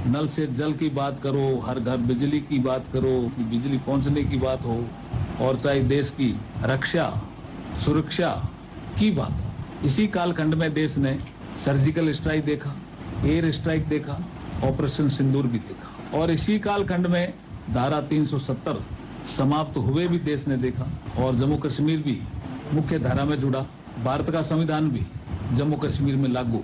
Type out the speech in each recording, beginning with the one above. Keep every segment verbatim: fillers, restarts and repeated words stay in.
नल से जल की बात करो, हर घर बिजली की बात करो, बिजली पहुंचने की बात हो, और चाहे देश की रक्षा सुरक्षा की बात हो। इसी कालखंड में देश ने सर्जिकल स्ट्राइक देखा, एयर स्ट्राइक देखा, ऑपरेशन सिंदूर भी देखा, और इसी कालखंड में धारा तीन सौ सत्तर समाप्त हुए भी देश ने देखा, और जम्मू कश्मीर भी मुख्य धारा में जुड़ा। भारत का संविधान भी जम्मू कश्मीर में लागू।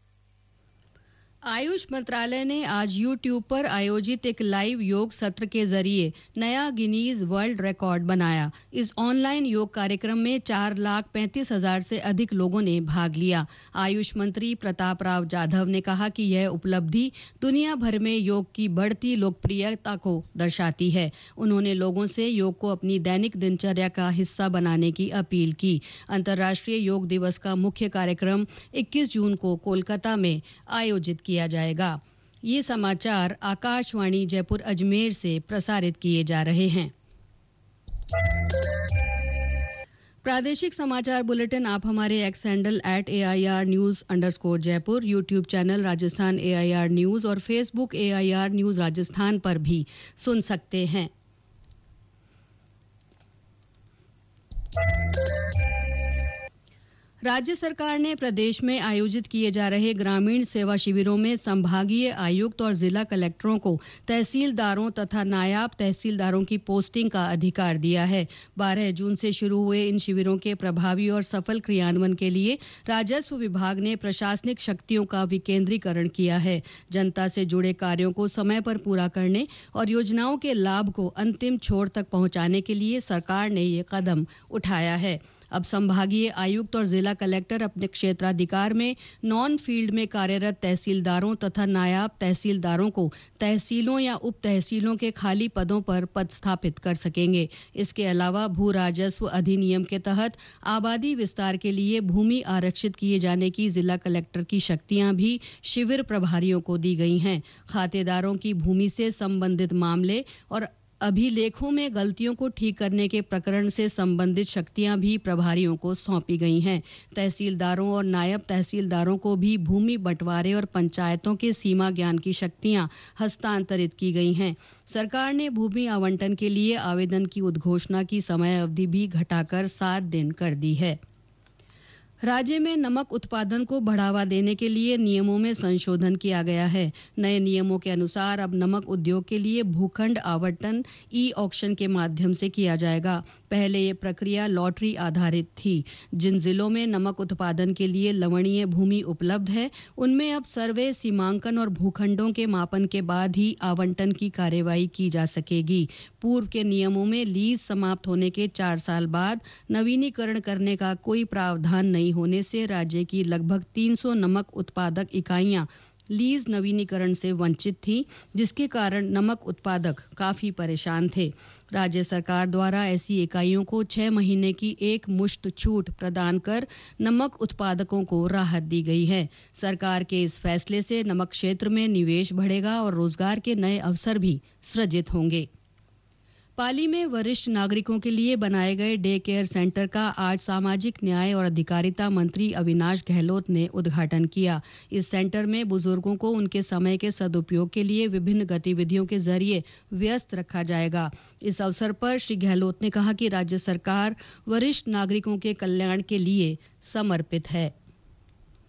आयुष मंत्रालय ने आज यूट्यूब पर आयोजित एक लाइव योग सत्र के जरिए नया गिनीज वर्ल्ड रिकॉर्ड बनाया। इस ऑनलाइन योग कार्यक्रम में चार लाख पैंतीस हजार से अधिक लोगों ने भाग लिया। आयुष मंत्री प्रताप राव जाधव ने कहा कि यह उपलब्धि दुनिया भर में योग की बढ़ती लोकप्रियता को दर्शाती है। उन्होंने लोगों से योग को अपनी दैनिक दिनचर्या का हिस्सा बनाने की अपील की। अंतर्राष्ट्रीय योग दिवस का मुख्य कार्यक्रम इक्कीस जून को कोलकाता में आयोजित किया जाएगा। ये समाचार आकाशवाणी जयपुर अजमेर से प्रसारित किए जा रहे हैं। प्रादेशिक समाचार बुलेटिन आप हमारे x handle at A I R news underscore Jaipur, YouTube channel Rajasthan A I R news और Facebook A I R news Rajasthan पर भी सुन सकते हैं। राज्य सरकार ने प्रदेश में आयोजित किए जा रहे ग्रामीण सेवा शिविरों में संभागीय आयुक्त और जिला कलेक्टरों को तहसीलदारों तथा नायाब तहसीलदारों की पोस्टिंग का अधिकार दिया है। बारह जून से शुरू हुए इन शिविरों के प्रभावी और सफल क्रियान्वयन के लिए राजस्व विभाग ने प्रशासनिक शक्तियों का विकेंद्रीकरण किया है। जनता से जुड़े कार्यों को समय पर पूरा करने और योजनाओं के लाभ को अंतिम छोर तक पहुंचाने के लिए सरकार ने ये कदम उठाया है। अब संभागीय आयुक्त और जिला कलेक्टर अपने क्षेत्राधिकार में नॉन फील्ड में कार्यरत तहसीलदारों तथा नायाब तहसीलदारों को तहसीलों या उप तहसीलों के खाली पदों पर पदस्थापित कर सकेंगे। इसके अलावा भू राजस्व अधिनियम के तहत आबादी विस्तार के लिए भूमि आरक्षित किए जाने की जिला कलेक्टर की शक्तियां भी शिविर प्रभारियों को दी गई हैं। खातेदारों की भूमि से संबंधित मामले और अभिलेखों में गलतियों को ठीक करने के प्रकरण से संबंधित शक्तियां भी प्रभारियों को सौंपी गई हैं। तहसीलदारों और नायब तहसीलदारों को भी भूमि बंटवारे और पंचायतों के सीमा ज्ञान की शक्तियां हस्तांतरित की गई हैं। सरकार ने भूमि आवंटन के लिए आवेदन की उद्घोषणा की समय अवधि भी घटाकर सात दिन कर दी है। राज्य में नमक उत्पादन को बढ़ावा देने के लिए नियमों में संशोधन किया गया है। नए नियमों के अनुसार अब नमक उद्योग के लिए भूखंड आवंटन ई ऑक्शन के माध्यम से किया जाएगा। पहले ये प्रक्रिया लॉटरी आधारित थी। जिन जिलों में नमक उत्पादन के लिए लवणीय भूमि उपलब्ध है, उनमें अब सर्वे, सीमांकन और भूखंडों के मापन के बाद ही आवंटन की कार्यवाही की जा सकेगी। पूर्व के नियमों में लीज समाप्त होने के चार साल बाद नवीनीकरण करने का कोई प्रावधान नहीं होने से राज्य की लगभग तीन सौ नमक उत्पादक इकाइयां लीज नवीनीकरण से वंचित थी, जिसके कारण नमक उत्पादक काफी परेशान थे। राज्य सरकार द्वारा ऐसी इकाइयों को छह महीने की एक मुश्त छूट प्रदान कर नमक उत्पादकों को राहत दी गई है। सरकार के इस फैसले से नमक क्षेत्र में निवेश बढ़ेगा और रोजगार के नए अवसर भी सृजित होंगे। पाली में वरिष्ठ नागरिकों के लिए बनाए गए डे केयर सेंटर का आज सामाजिक न्याय और अधिकारिता मंत्री अविनाश गहलोत ने उद्घाटन किया। इस सेंटर में बुजुर्गों को उनके समय के सदुपयोग के लिए विभिन्न गतिविधियों के जरिए व्यस्त रखा जाएगा। इस अवसर पर श्री गहलोत ने कहा कि राज्य सरकार वरिष्ठ नागरिकों के कल्याण के लिए समर्पित है।